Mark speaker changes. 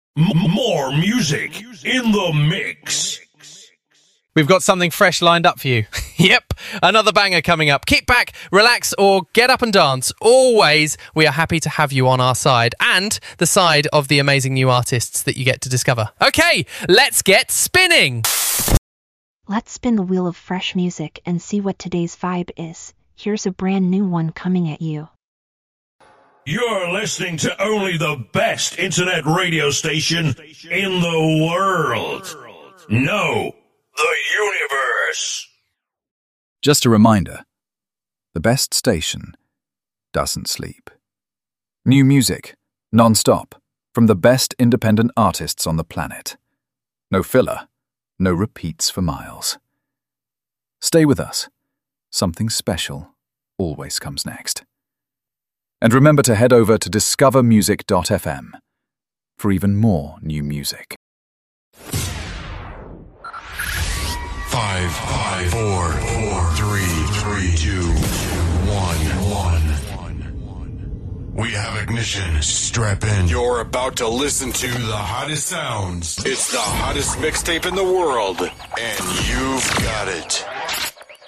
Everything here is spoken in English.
Speaker 1: More music in the mix.
Speaker 2: We've got something fresh lined up for you. Yep, another banger coming up. Kick back, relax, or get up and dance. Always, we are happy to have you on our side and the side of the amazing new artists that you get to discover. Okay, let's get spinning.
Speaker 3: Let's spin the wheel of fresh music and see what today's vibe is. Here's a brand new one coming at you.
Speaker 1: You're listening to only the best internet radio station in the world. No, the universe.
Speaker 4: Just a reminder, the best station doesn't sleep. New music, non-stop, from the best independent artists on the planet. No filler, no repeats for miles. Stay with us. Something special always comes next. And remember to head over to discovermusic.fm for even more new music.
Speaker 5: 5, 4, 3, 2, 1. We have ignition. Strap in. You're about to listen to the hottest sounds. It's the hottest mixtape in the world, and you've got it.